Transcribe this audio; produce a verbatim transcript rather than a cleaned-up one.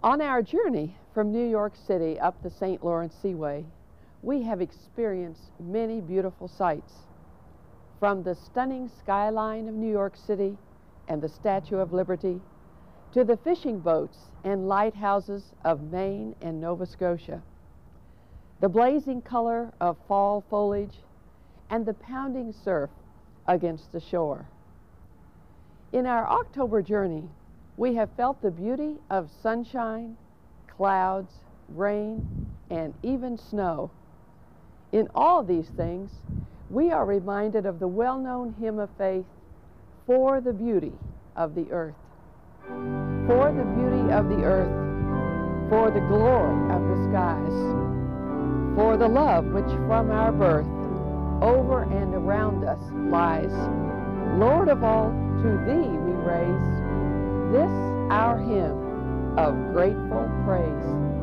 On our journey from New York City up the Saint Lawrence Seaway, we have experienced many beautiful sights. From the stunning skyline of New York City and the Statue of Liberty, to the fishing boats and lighthouses of Maine and Nova Scotia, the blazing color of fall foliage, and the pounding surf against the shore. In our October journey, we have felt the beauty of sunshine, clouds, rain, and even snow. In all these things, we are reminded of the well-known hymn of faith, "For the beauty of the earth." For the beauty of the earth, for the glory of the skies, for the love which from our birth over and around us lies. Lord of all, to Thee we raise this our hymn of grateful praise.